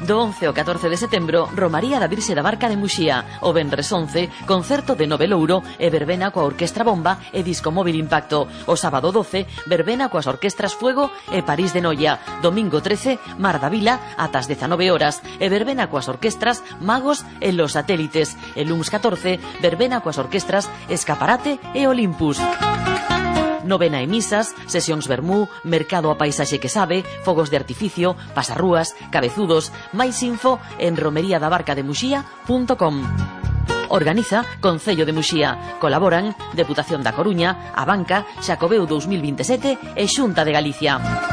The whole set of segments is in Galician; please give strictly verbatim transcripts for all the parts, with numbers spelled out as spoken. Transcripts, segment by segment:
Do once ao catorce de setembro, Romaría da Virxe da Barca de Muxía. O venres once, concerto de Novelouro e verbena coa Orquestra Bomba e Disco Móvil Impacto. O sábado doce, verbena coas Orquestras Fuego e París de Noia. Domingo trece, Mar da Vila, ata as dezanove horas, e verbena coas Orquestras Magos e Los Satélites. E luns catorce, verbena coas Orquestras Escaparate e Olympus. Novena e misas, sesións vermú, mercado a paisaxe que sabe, fogos de artificio, pasarrúas, cabezudos. Máis info en romería da barca de muxía punto com. Organiza Concello de Muxía. Colaboran Deputación da Coruña, a Banca, Xacobeo dous mil vinte e sete e Xunta de Galicia.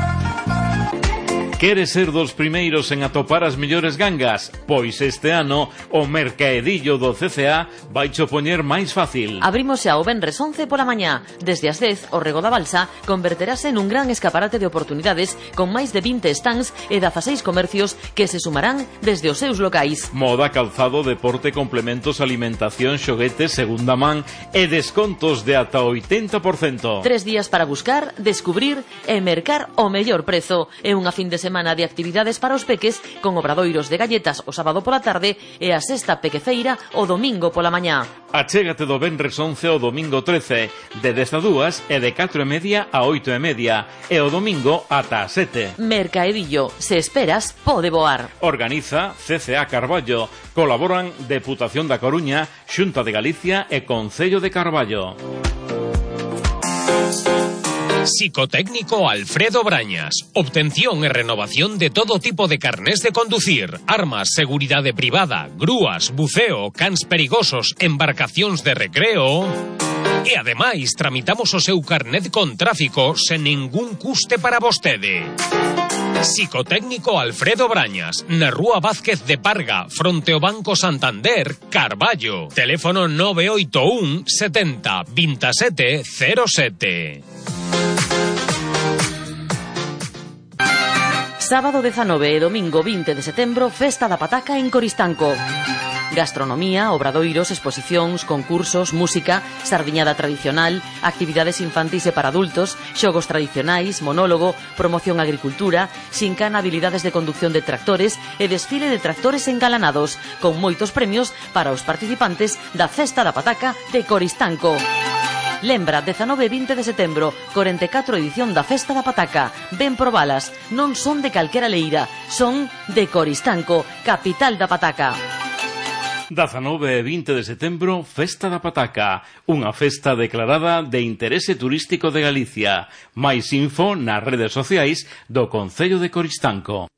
Queres ser dos primeiros en atopar as mellores gangas? Pois este ano o mercaedillo do C C A vai cho poñer máis fácil. Abrimos xa o venres once pola mañá. Desde as dez, o Rego da Balsa converterase nun gran escaparate de oportunidades con máis de vinte stands e dezaseis comercios que se sumarán desde os seus locais. Moda, calzado, deporte, complementos, alimentación, xoguetes, segunda man e descontos de ata oitenta por cento. Tres días para buscar, descubrir e mercar o mellor prezo. É unha fin de semana de actividades para os peques con obradoiros de galletas o sábado pola tarde e a sexta pequefeira o domingo pola mañá. Achégate do venres once ao domingo trece, de dez a dúas e de catro e media a oito e media, e o domingo ata a sete. Mercaedillo, se esperas, pode voar. Organiza C C A Carballo. Colaboran Deputación da Coruña, Xunta de Galicia e Concello de Carballo. Psicotécnico Alfredo Brañas. Obtención e renovación de todo tipo de carnés de conducir, armas, seguridade privada, grúas, buceo, cans perigosos, embarcacións de recreo. E ademais, tramitamos o seu carnet con tráfico sen ningún custe para vostede. Psicotécnico Alfredo Brañas, na Rúa Vázquez de Parga, fronte ao Banco Santander, Carballo. Teléfono nove oito un setenta veintisiete cero sete. Sábado dezanove e domingo vinte de setembro, Festa da Pataca en Coristanco. Gastronomía, obradoiros, exposicións, concursos, música, sardiñada tradicional, actividades infantis e para adultos, xogos tradicionais, monólogo, promoción agricultura, xincana, habilidades de conducción de tractores e desfile de tractores engalanados, con moitos premios para os participantes da Festa da Pataca de Coristanco. Lembra, dezanove e vinte de setembro, corenta e catro edición da Festa da Pataca. Ven probalas, non son de calquera leira, son de Coristanco, capital da pataca. dezanove e vinte de setembro, Festa da Pataca, unha festa declarada de interese turístico de Galicia. Mais info nas redes sociais do Concello de Coristanco.